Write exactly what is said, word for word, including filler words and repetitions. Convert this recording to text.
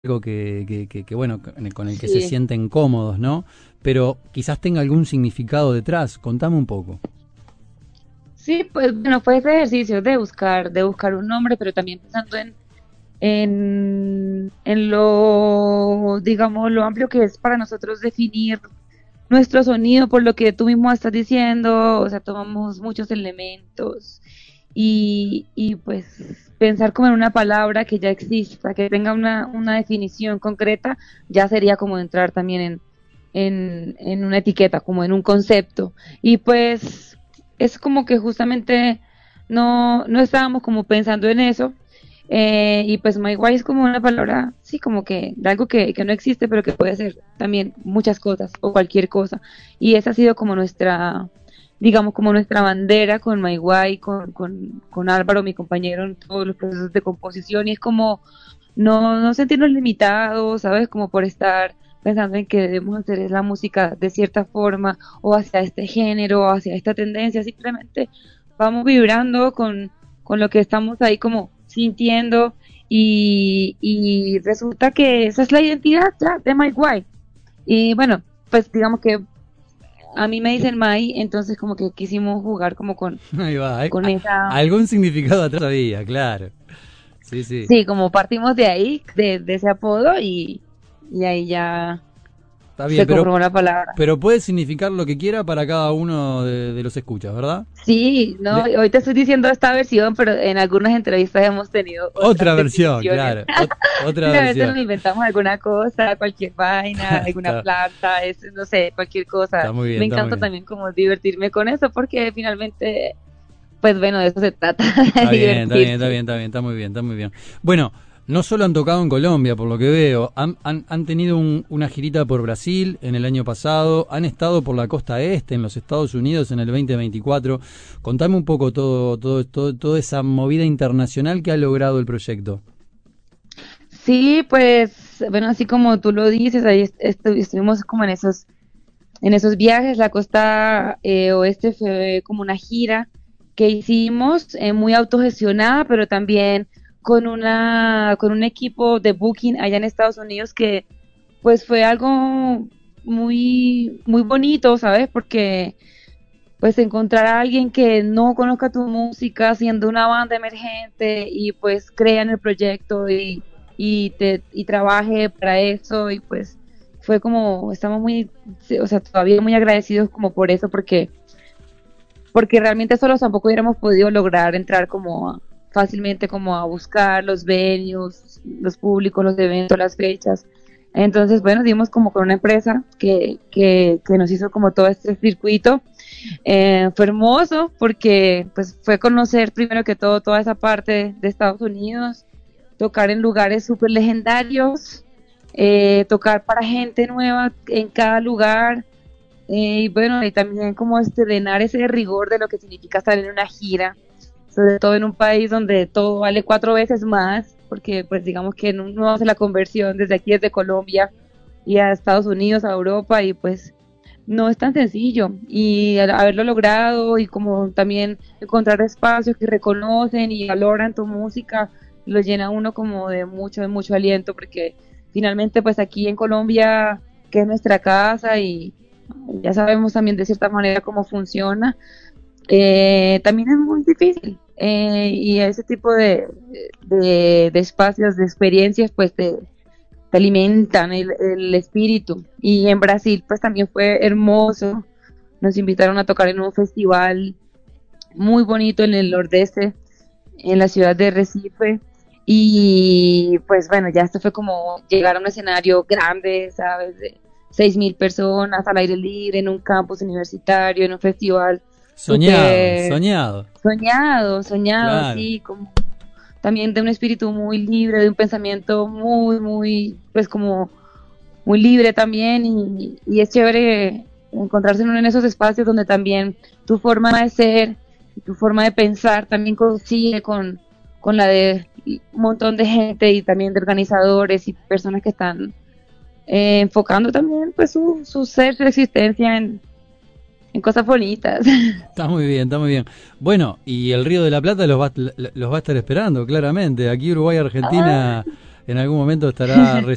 algo que, que, que, que bueno, con el, con el que se Sí, sienten cómodos, ¿no? Pero quizás tenga algún significado detrás. Contame un poco. sí, pues bueno, fue ese ejercicio de buscar, de buscar un nombre, pero también pensando en, en, en lo, digamos, lo amplio que es para nosotros definir nuestro sonido, por lo que tú mismo estás diciendo, o sea, tomamos muchos elementos y, y pues pensar como en una palabra que ya exista, que tenga una, una definición concreta, ya sería como entrar también en, en, en una etiqueta, como en un concepto. Y pues es como que justamente no, no estábamos como pensando en eso. Eh, y pues My Way es como una palabra, sí, como que de algo que, que no existe, pero que puede ser también muchas cosas o cualquier cosa. Y esa ha sido como nuestra, digamos, como nuestra bandera con My Way, con, con, con Álvaro, mi compañero, en todos los procesos de composición. Y es como no, no sentirnos limitados, ¿sabes? Como por estar pensando en que debemos hacer la música de cierta forma o hacia este género o hacia esta tendencia, simplemente vamos vibrando con, con lo que estamos ahí como sintiendo y, y resulta que esa es la identidad ya de Mike White. Y bueno, pues digamos que a mí me dicen Mai, entonces como que quisimos jugar como con, Ahí va. hay- con a- esa, algún significado atrás había, claro. Sí, sí. sí, como partimos de ahí, de, de ese apodo y, y ahí ya Está bien, se pero, conformó la palabra. pero puede significar lo que quiera para cada uno de, de los escuchas, ¿verdad? Sí, no, Le- hoy te estoy diciendo esta versión, pero en algunas entrevistas hemos tenido otra otras versión, definiciones. claro. ot- otra Sí, a veces versión. nos inventamos alguna cosa, cualquier vaina, alguna está, planta, es, no sé, cualquier cosa. está muy bien, Me está muy encanta bien. también como divertirme con eso, porque finalmente, pues bueno, de eso se trata, de Está bien, está bien, está bien, divertirse. está bien, está muy bien, está muy bien. Bueno, no solo han tocado en Colombia, por lo que veo, han, han, han tenido un- una girita por Brasil en el año pasado, han estado por la costa este en los Estados Unidos en el veinte veinticuatro. Contame un poco todo, todo, todo, toda esa movida internacional que ha logrado el proyecto. Sí, pues, bueno, así como tú lo dices, ahí est- estu- estuvimos como en esos, en esos viajes, la costa eh, oeste fue como una gira que hicimos, eh, muy autogestionada, pero también con una, con un equipo de booking allá en Estados Unidos que pues fue algo muy, muy bonito, ¿sabes? Porque pues encontrar a alguien que no conozca tu música siendo una banda emergente y pues crea en el proyecto y, y te y trabaje para eso y pues fue como estamos muy sí, o sea, todavía muy agradecidos como por eso porque porque realmente solos tampoco hubiéramos podido lograr entrar como a- fácilmente como a buscar los venues, los públicos, los eventos, las fechas. Entonces, bueno, dimos como con una empresa que, que, que nos hizo como todo este circuito. Eh, fue hermoso porque pues fue conocer primero que todo toda esa parte de Estados Unidos, tocar en lugares súper legendarios, eh, tocar para gente nueva en cada lugar, eh, y bueno, y también como estrenar ese rigor de lo que significa estar en una gira, sobre todo en un país donde todo vale cuatro veces más, porque pues digamos que no uno hace la conversión desde aquí, desde Colombia, y a Estados Unidos, a Europa, y pues no es tan sencillo. Y al haberlo logrado y como también encontrar espacios que reconocen y valoran tu música, lo llena a uno como de mucho, de mucho aliento, porque finalmente pues aquí en Colombia, que es nuestra casa y ya sabemos también de cierta manera cómo funciona, eh, también es muy difícil. Eh, y ese tipo de, de, de espacios, de experiencias, pues te, te alimentan el, el espíritu. Y en Brasil, pues también fue hermoso. Nos invitaron a tocar en un festival muy bonito en el nordeste, en la ciudad de Recife. Y pues bueno, ya esto fue como llegar a un escenario grande, ¿sabes? De seis mil personas al aire libre, en un campus universitario, en un festival Soñado, súper soñado. soñado, soñado, Claro. sí, como también de un espíritu muy libre, de un pensamiento muy, muy, pues como muy libre también y, y es chévere encontrarse en uno en esos espacios donde también tu forma de ser y tu forma de pensar también coincide con, con la de un montón de gente y también de organizadores y personas que están eh, enfocando también pues su, su ser, su existencia en, en cosas bonitas. Está muy bien, está muy bien. Bueno, y el Río de la Plata los va, los va a estar esperando, claramente. Aquí Uruguay, Ah, Argentina, en algún momento estará